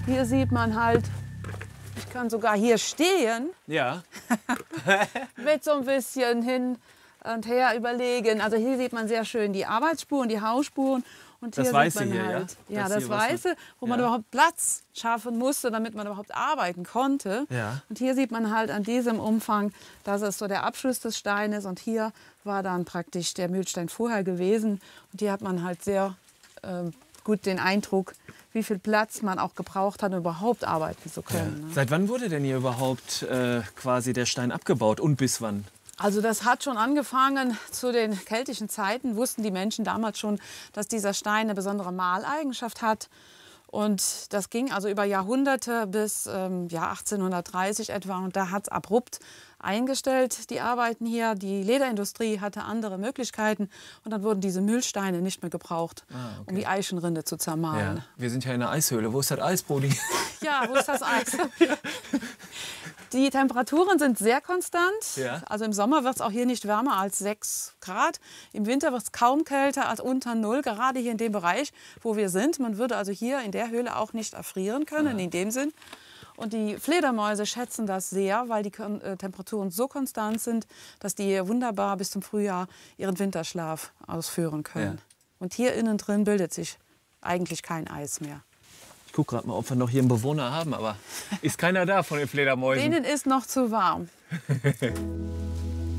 Hier sieht man halt, ich kann sogar hier stehen, Ja. mit so ein bisschen hin und her überlegen. Also hier sieht man sehr schön die Arbeitsspuren, die Hausspuren. Und hier Das Weiße sieht man hier, ja? halt, ja, Das das hier, was Weiße, wo man ja. überhaupt Platz schaffen musste, damit man überhaupt arbeiten konnte. Ja. Und hier sieht man halt an diesem Umfang, dass es so der Abschluss des Steines. Und hier war dann praktisch der Mühlstein vorher gewesen. Und hier hat man halt sehr gut den Eindruck, wie viel Platz man auch gebraucht hat, um überhaupt arbeiten zu können. Ne? Seit wann wurde denn hier überhaupt quasi der Stein abgebaut und bis wann? Also das hat schon angefangen zu den keltischen Zeiten, wussten die Menschen damals schon, dass dieser Stein eine besondere Mahleigenschaft hat. Und das ging also über Jahrhunderte bis ja, 1830 etwa. Und da hat es abrupt eingestellt, die Arbeiten hier. Die Lederindustrie hatte andere Möglichkeiten. Und dann wurden diese Mühlsteine nicht mehr gebraucht, um die Eichenrinde zu zermahlen. Ja. Wir sind ja in der Eishöhle. Wo ist das Eis, Brudi? Ja, wo ist das Eis? Die Temperaturen sind sehr konstant. Ja. Also im Sommer wird es auch hier nicht wärmer als 6 Grad. Im Winter wird es kaum kälter als unter 0, gerade hier in dem Bereich, wo wir sind. Man würde also hier in der Höhle auch nicht erfrieren können, in dem Sinn. Und die Fledermäuse schätzen das sehr, weil die Temperaturen so konstant sind, dass die wunderbar bis zum Frühjahr ihren Winterschlaf ausführen können. Ja. Und hier innen drin bildet sich eigentlich kein Eis mehr. Ich gucke gerade mal, ob wir noch hier einen Bewohner haben, aber ist keiner da von den Fledermäusen. Denen ist noch zu warm.